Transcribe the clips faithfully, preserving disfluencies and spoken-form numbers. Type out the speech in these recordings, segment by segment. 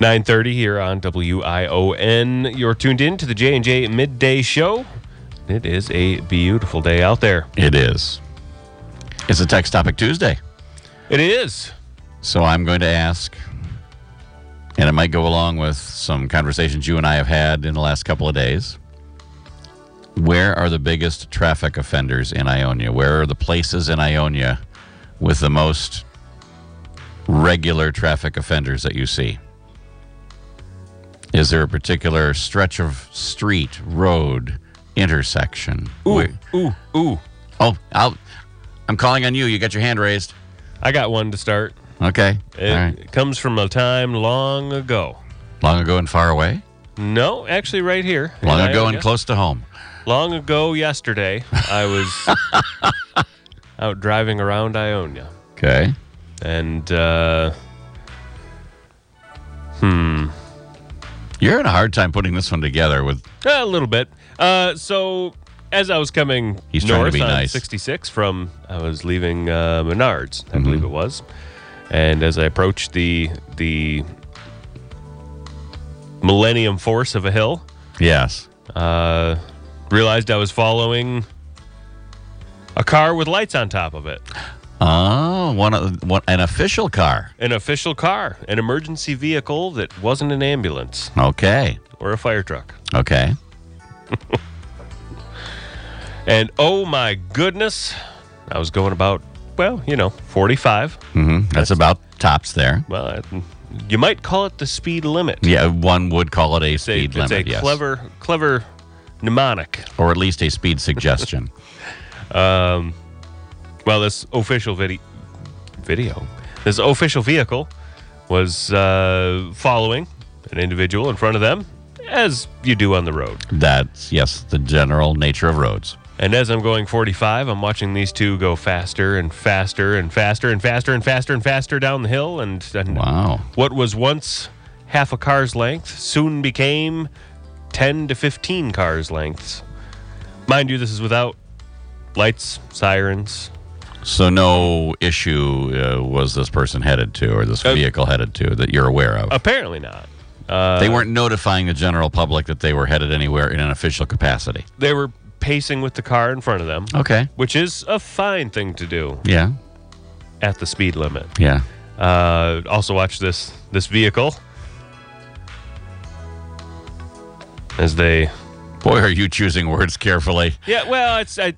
nine thirty here on W I O N. You're tuned in to the J and J Midday Show. It is a beautiful day out there. It is. It's a Text Topic Tuesday. It is. So I'm going to ask, and it might go along with some conversations you and I have had in the last couple of days. Where are the biggest traffic offenders in Ionia? Where are the places in Ionia with the most regular traffic offenders that you see? Is there a particular stretch of street, road, intersection? Ooh, Where, ooh, ooh. Oh, I'll, I'm calling on you. You got your hand raised. I got one to start. Okay. It All right. comes from a time long ago. Long ago and far away? No, actually right here. Long in ago Ionia. and close to home. Long ago yesterday, I was out driving around Ionia. Okay. And, uh, hmm. You're having a hard time putting this one together with... A little bit. Uh, so, as I was coming He's trying to north be on nice. sixty-six from, I was leaving uh, Menards, I Mhm. believe it was. And as I approached the the Millennium Force of a hill, Yes. uh, realized I was following a car with lights on top of it. Oh, one, of- one an official car. An official car, an emergency vehicle that wasn't an ambulance Okay. or a fire truck. Okay. And oh my goodness, I was going about, well, you know, forty-five. Mm-hmm. That's about tops there. Well, I- you might call it the speed limit. Yeah, one would call it a It's a, speed it's limit, a yes. clever, clever mnemonic. Or at least a speed suggestion. Um, well, this official video, video, this official vehicle was uh, following an individual in front of them, as you do on the road. That's, yes, the general nature of roads. And as I'm going forty-five, I'm watching these two go faster and faster and faster and faster and faster and faster down the hill. And, and Wow. what was once half a car's length soon became ten to fifteen cars' lengths. Mind you, this is without lights, sirens. So no issue uh, was this person headed to or this Uh, vehicle headed to that you're aware of? Apparently not. Uh, They weren't notifying the general public that they were headed anywhere in an official capacity. They were pacing with the car in front of them, Okay. which is a fine thing to do Yeah. at the speed limit. Yeah. Uh, also watch this this vehicle as they... Boy, are you choosing words carefully. Yeah, well, it's... I,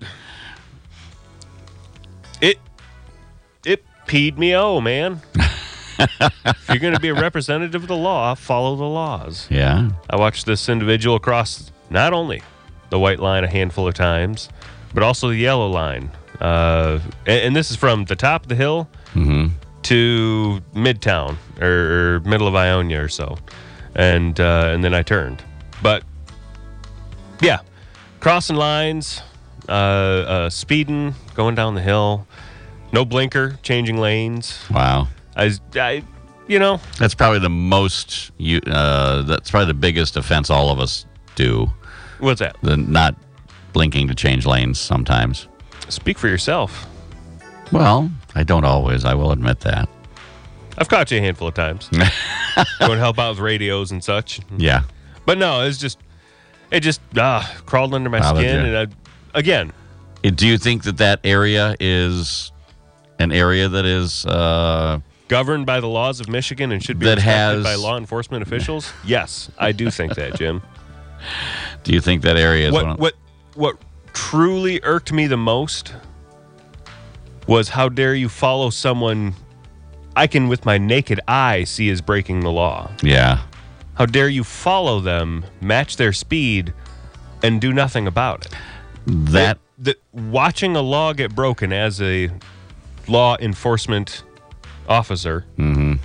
it it peed me oh, man. If you're going to be a representative of the law, follow the laws. Yeah. I watched this individual cross not only the white line a handful of times, but also the yellow line. Uh, and, and this is from the top of the hill Mm-hmm. to Midtown or, or middle of Ionia or so, and uh, and then I turned. But yeah, crossing lines, uh, uh, speeding, going down the hill, no blinker, changing lanes. Wow. I, I you know, That's probably the most, you. Uh, that's probably the biggest offense all of us do. what's that? The not blinking to change lanes sometimes. Speak for yourself. Well, I don't always. I will admit that. I've caught you a handful of times. Going to help out with radios and such. Yeah. But no, it's just, it just ah, crawled under my Bothered skin. you. And I, again, Uh, Do you think that that area is an area that is uh, governed by the laws of Michigan and should be That respected has- by law enforcement officials? Yes, I do think that, Jim. do you think that area is one What of, what what truly irked me the most was how dare you follow someone I can with my naked eye see is breaking the law. Yeah. How dare you follow them, match their speed, and do nothing about it? That The, watching a law get broken as a law enforcement officer mm-hmm.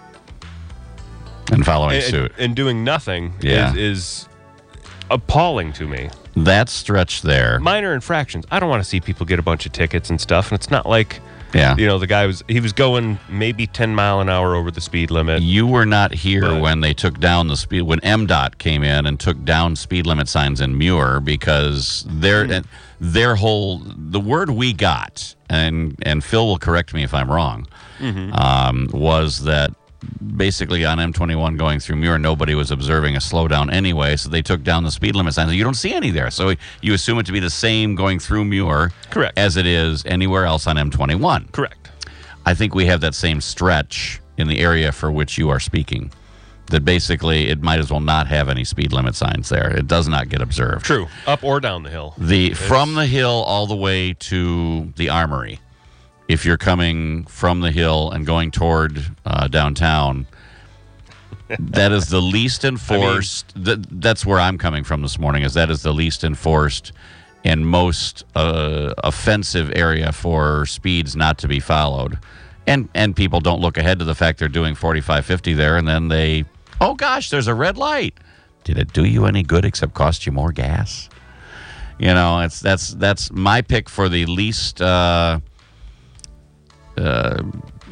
and following and, suit. and doing nothing Yeah. is, is appalling to me. That stretch there. Minor infractions. I don't want to see people get a bunch of tickets and stuff. And it's not like, Yeah. you know, the guy was, he was going maybe ten mile an hour over the speed limit. You were not here But- when they took down the speed, when M DOT came in and took down speed limit signs in Muir, because their Hmm. their whole, the word we got, and and Phil will correct me if I'm wrong, Mm-hmm. um, was that basically on M twenty-one going through Muir, nobody was observing a slowdown anyway, so they took down the speed limit signs. You don't see any there, so you assume it to be the same going through Muir Correct. as it is anywhere else on M twenty-one. Correct. I think we have that same stretch in the area for which you are speaking, that basically it might as well not have any speed limit signs there. It does not get observed. True. Up or down the hill. The From the hill all the way to the Armory, if you're coming from the hill and going toward uh, downtown, that is the least enforced. I mean, th- that's where I'm coming from this morning, is that is the least enforced and most uh, offensive area for speeds not to be followed. And and people don't look ahead to the fact they're doing forty-five, fifty there, and then they, oh gosh, there's a red light. Did it do you any good except cost you more gas? You know, it's that's that's my pick for the least uh, uh,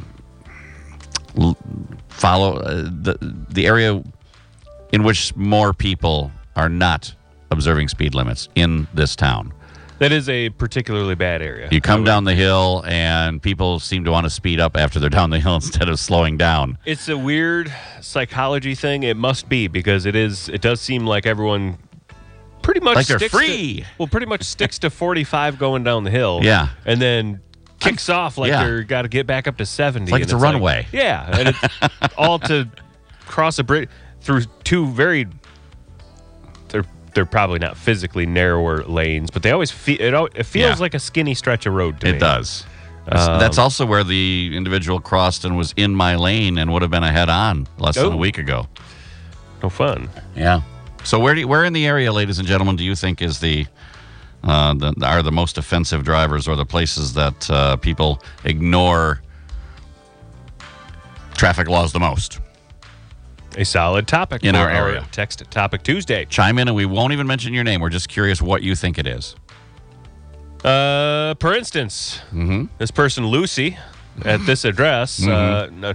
follow uh, the the area in which more people are not observing speed limits in this town. That is a particularly bad area. You come down the hill, and people seem to want to speed up after they're down the hill instead of slowing down. It's a weird psychology thing. It must be, because it is. It does seem like everyone pretty much like they're sticks free. To, well, pretty much sticks to forty-five going down the hill. Yeah, and then kicks I'm, off like yeah. they're got to get back up to seventy. It's like and it's a runway. Like, yeah, and it's all to cross a bridge through two very. They're they're probably not physically narrower lanes, but they always feel it. It feels Yeah. like a skinny stretch of road to it me. does. That's, Um, that's also where the individual crossed and was in my lane and would have been a head-on less than Oh. a week ago. No fun. Yeah. So where do you, where in the area, ladies and gentlemen, do you think is the, uh, the are the most offensive drivers, or the places that uh, people ignore traffic laws the most? A solid topic In for our area. Text Topic Tuesday. Chime in, and we won't even mention your name. We're just curious what you think it is. Uh, for instance, Mm-hmm. this person Lucy at this address. Uh, no,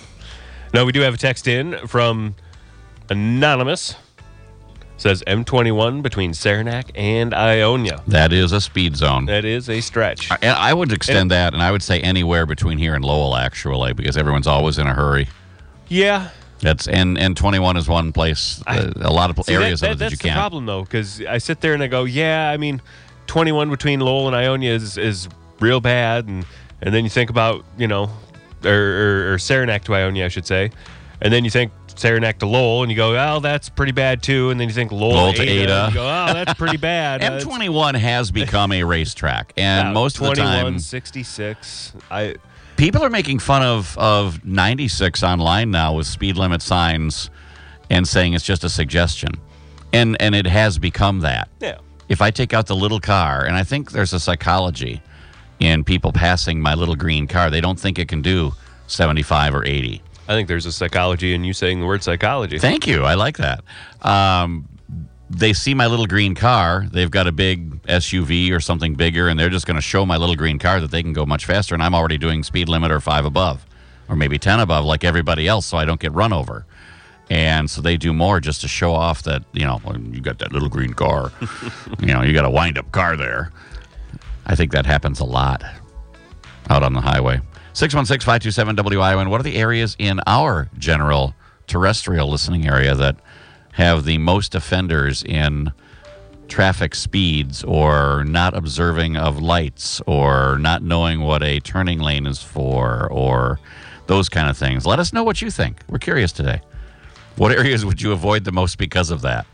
no, we do have a text in from Anonymous. Says M twenty-one between Saranac and Ionia. That is a speed zone. That is a stretch. I, I would extend that, and I would say anywhere between here and Lowell, actually, because everyone's always in a hurry. Yeah. That's and and twenty-one is one place. Uh, a lot of See, areas that, of that, it that you that's the can't. problem, though, because I sit there and I go, yeah, I mean, twenty-one between Lowell and Ionia is, is real bad, and and then you think about, you know, or, or, or Saranac to Ionia, I should say, and then you think Saranac to Lowell, and you go, oh, that's pretty bad too, and then you think Lowell, Lowell to to Ada, Ada. and you go, oh, that's pretty bad. Uh, M twenty-one has become a racetrack, and yeah, most of the time, twenty-one sixty-six. I people are making fun of of ninety-six online now with speed limit signs and saying it's just a suggestion, and and it has become that. yeah. If I take out the little car, and I think there's a psychology in people passing my little green car, they don't think it can do seventy-five or eighty. I think there's a psychology in you saying the word psychology. Thank you. I like that. Um, they see my little green car. They've got a big S U V or something bigger, and they're just going to show my little green car that they can go much faster, and I'm already doing speed limit or five above, or maybe ten above like everybody else, so I don't get run over. And so they do more just to show off that, you know, well, you got that little green car. You know, you got a wind-up car there. I think that happens a lot out on the highway. six one six, five two seven, W I O N. What are the areas in our general terrestrial listening area that have the most offenders in traffic speeds, or not observing of lights, or not knowing what a turning lane is for, or those kind of things? Let us know what you think. We're curious today. What areas would you avoid the most because of that?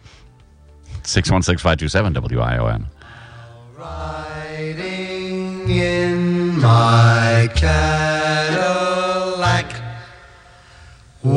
six one six, five two seven, W I O N. Riding in my Cadillac.